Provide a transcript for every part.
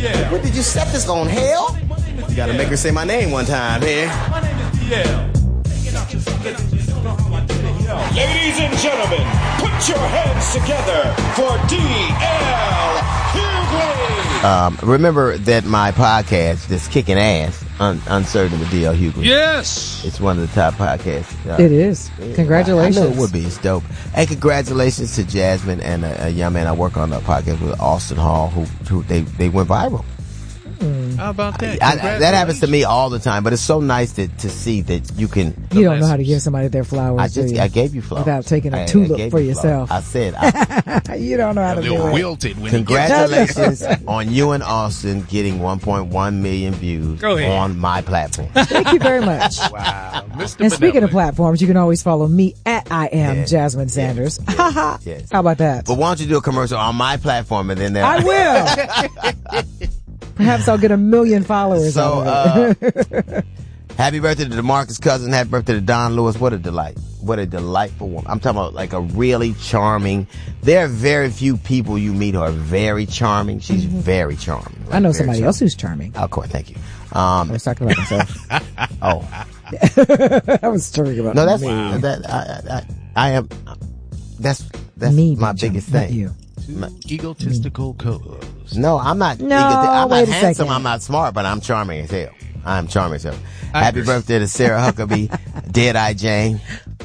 What did you set this on, hell? You gotta make her say my name one time, here. My name is DL. Ladies and gentlemen, put your hands together for D.L. Hughley. Remember that my podcast, this Kicking Ass, Uncertain with D.L. Hughley. Yes. It's one of the top podcasts. It is. Congratulations. I know it would be. It's dope. And congratulations to Jasmine and a young man I work on a podcast with, Austin Hall, who they went viral. How about that? That happens to me all the time, but it's so nice to see that you can. You don't know how to give somebody their flowers. I gave you flowers without taking a tulip for yourself. I said, you don't know how to do it. Wilted when congratulations on you and Austin getting 1.1 million views on my platform. Thank you very much. Wow, Mr. And speaking of platforms, you can always follow me at I am Jasmine Sanders. Yes. How about that? But why don't you do a commercial on my platform and then I will. Perhaps I'll get 1 million followers. So, happy birthday to DeMarcus Cousins. Happy birthday to Don Lewis. What a delight. What a delightful woman. I'm talking about like a really charming. There are very few people you meet who are very charming. She's very charming. Like, I know somebody else who's charming. Of course, thank you. I was talking about myself. I was talking about no. That's me. I am. That's me, my biggest thing. You. Egotistical co-host. No, I'm not. No, I'm wait not a handsome. second. I'm not smart, but I'm charming as hell. I'm charming as hell. Happy birthday to Sarah Huckabee, Dead-Eye Jane.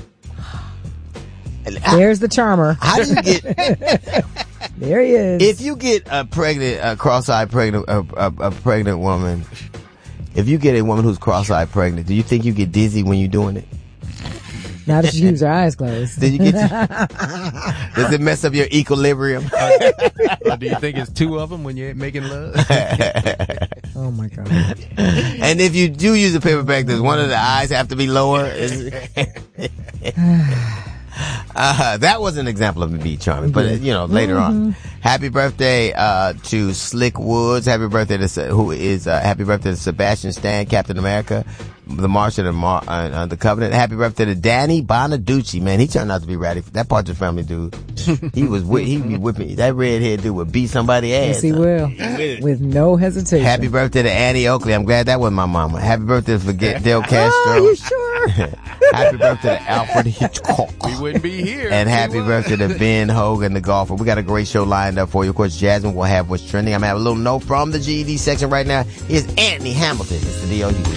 There's the charmer. How do you get? There he is. If you get a cross-eyed pregnant woman, if you get a woman who's cross-eyed pregnant, do you think you get dizzy when you're doing it? Not if she keeps her eyes closed. Did you get? Does it mess up your equilibrium? Or do you think it's two of them when you're making love? Oh my God! And if you do use a paper bag, does one of the eyes have to be lower? That was an example of me being charming, but later on. Happy birthday to Slick Woods. Happy birthday to happy birthday to Sebastian Stan, Captain America, the Martian and the Covenant. Happy birthday to Danny Bonaducci. Man, he turned out to be radical. That Partridge Family dude. He be whipping. That redhead dude would beat somebody's ass. Yes, he will. With no hesitation. Happy birthday to Annie Oakley. I'm glad that wasn't my mama. Happy birthday to Fidel Castro. Oh, you sure? Happy birthday to Alfred Hitchcock. We wouldn't be here. And happy birthday to Ben Hogan, the golfer. We got a great show lined up for you. Of course, Jasmine will have what's trending. I'm going to have a little note from the GED section right now. Here's Anthony Hamilton. It's the DLU.